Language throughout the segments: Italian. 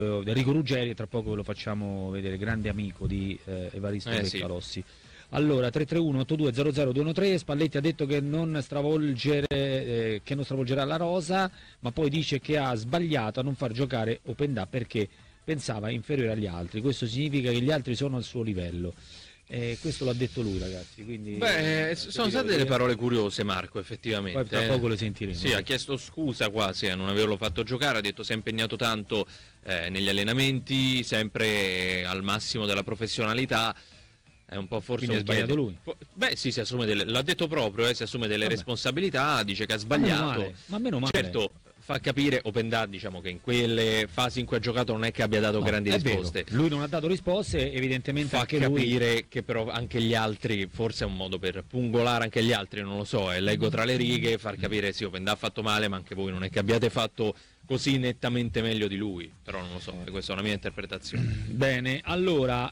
Enrico Ruggeri, tra poco ve lo facciamo vedere, grande amico di Evaristo Beccalossi. Sì. Allora 331-8200-213, Spalletti ha detto che non stravolgerà la rosa, ma poi dice che ha sbagliato a non far giocare Openda perché pensava inferiore agli altri. Questo significa che gli altri sono al suo livello. Questo l'ha detto lui, ragazzi. Quindi, sono state delle parole curiose, Marco, effettivamente. Poi tra poco le sentiremo. Sì, ha chiesto scusa quasi a non averlo fatto giocare, ha detto si è impegnato tanto negli allenamenti, sempre al massimo della professionalità. È un po' forse quindi ha sbagliato lui. Sì, si assume l'ha detto proprio, si assume delle responsabilità, dice che ha sbagliato. Ma meno male. Certo, fa capire Openda, diciamo che in quelle fasi in cui ha giocato non è che abbia dato grandi risposte. Lui non ha dato risposte, evidentemente fa anche capire lui... che però anche gli altri, forse è un modo per pungolare anche gli altri, non lo so, leggo tra le righe, far capire sì, Openda ha fatto male, ma anche voi non è che abbiate fatto così nettamente meglio di lui, però non lo so, questa è una mia interpretazione. Bene, allora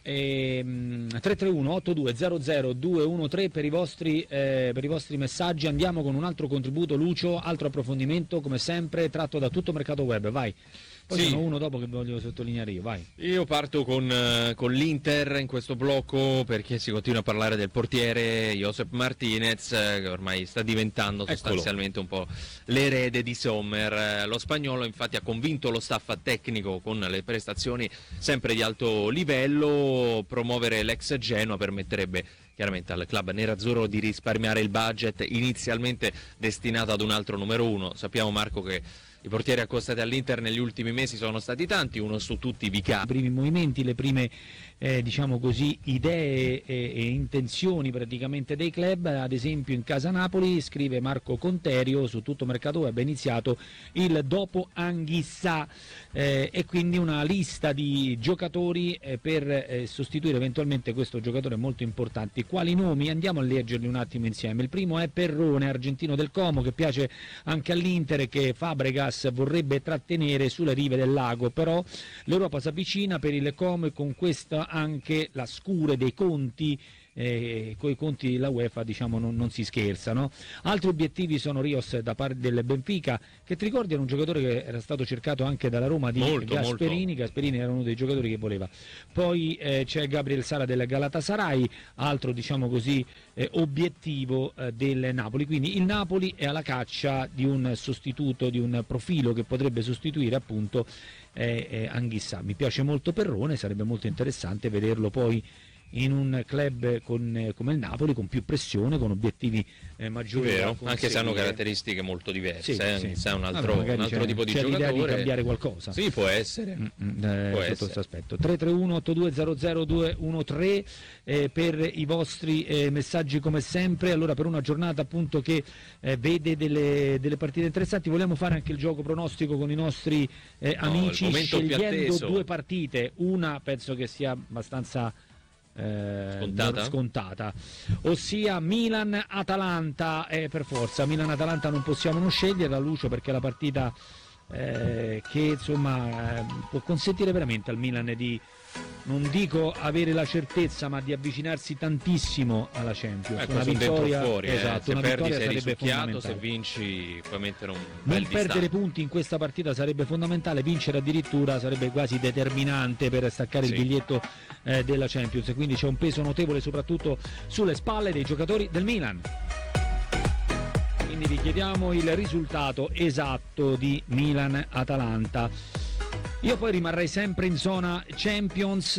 331-8200-213 per i vostri messaggi. Andiamo con un altro contributo, Lucio, altro approfondimento come sempre tratto da Tutto Mercato Web, vai. Poi sono uno dopo che voglio sottolineare io, vai. Io parto con l'Inter in questo blocco perché si continua a parlare del portiere Josep Martinez, che ormai sta diventando sostanzialmente un po' l'erede di Sommer. Lo spagnolo infatti ha convinto lo staff tecnico con le prestazioni sempre di alto livello. Promuovere l'ex Genoa permetterebbe chiaramente al club nerazzurro di risparmiare il budget inizialmente destinato ad un altro numero uno. Sappiamo, Marco, che i portieri accostati all'Inter negli ultimi mesi sono stati tanti, uno su tutti Vicario. I primi movimenti, le prime diciamo così, idee e intenzioni praticamente dei club, ad esempio in casa Napoli, scrive Marco Conterio su Tutto Mercato Web, è iniziato il dopo Anghissà e quindi una lista di giocatori per sostituire eventualmente questo giocatore molto importante. Quali nomi? Andiamo a leggerli un attimo insieme. Il primo è Perrone, argentino del Como, che piace anche all'Inter, che Fabregas vorrebbe trattenere sulle rive del lago, però l'Europa si avvicina per il Como e con questa anche la scure dei conti. Coi conti della UEFA diciamo non si scherza, no? Altri obiettivi sono Rios da parte del Benfica, che ti ricordi era un giocatore che era stato cercato anche dalla Roma di Gasperini. Gasperini era uno dei giocatori che voleva. Poi c'è Gabriel Sara del Galatasaray, altro diciamo così obiettivo del Napoli. Quindi il Napoli è alla caccia di un sostituto, di un profilo che potrebbe sostituire appunto Anghissà. Mi piace molto Perrone, sarebbe molto interessante vederlo poi in un club come il Napoli, con più pressione, con obietivi maggiori. Vero, anche se hanno caratteristiche molto diverse, se è un altro tipo di c'è giocatore. L'idea di cambiare qualcosa. Sì, può essere. Sotto questo aspetto. 331-8200-213 per i vostri messaggi come sempre. Allora, per una giornata appunto che vede delle partite interessanti, vogliamo fare anche il gioco pronostico con i nostri amici, scegliendo due partite. Una penso che sia abbastanza scontata, ossia Milan-Atalanta. Per forza Milan-Atalanta non possiamo non sceglierla, Lucio, perché è la partita che insomma può consentire veramente al Milan di, non dico avere la certezza, ma di avvicinarsi tantissimo alla Champions. Una vittoria fuori, esatto, se una perdi vittoria sei sarebbe risucchiato, se vinci puoi mettere un non perdere punti in questa partita sarebbe fondamentale, vincere addirittura sarebbe quasi determinante per staccare il biglietto della Champions, quindi c'è un peso notevole soprattutto sulle spalle dei giocatori del Milan. Quindi vi chiediamo il risultato esatto di Milan-Atalanta. Io poi rimarrei sempre in zona Champions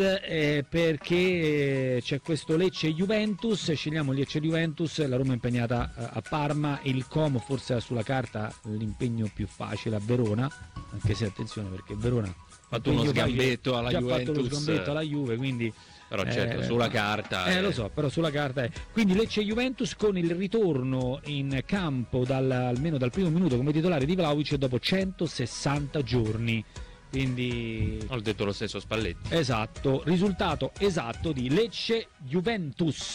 perché c'è questo Lecce-Juventus, scegliamo Lecce-Juventus, la Roma è impegnata a Parma, il Como forse sulla carta l'impegno più facile a Verona, anche se attenzione perché Verona ha fatto uno sgambetto alla Juventus, fatto lo sgambetto alla Juve, quindi però certo sulla carta lo so, però sulla carta è. Quindi Lecce-Juventus con il ritorno in campo almeno dal primo minuto come titolare di Vlahovic dopo 160 giorni. Quindi ho detto lo stesso Spalletti. Esatto, risultato esatto di Lecce-Juventus,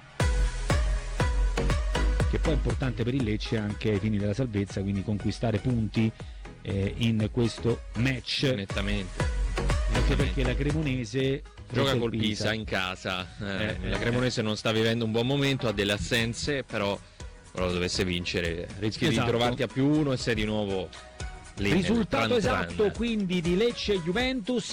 che poi è importante per il Lecce anche ai fini della salvezza, quindi conquistare punti in questo match. Nettamente. Anche perché la Cremonese gioca col Pisa in casa, la Cremonese non sta vivendo un buon momento, ha delle assenze, però dovesse vincere rischi di trovarti a +1 e sei di nuovo Risultato esatto quindi di Lecce Juventus.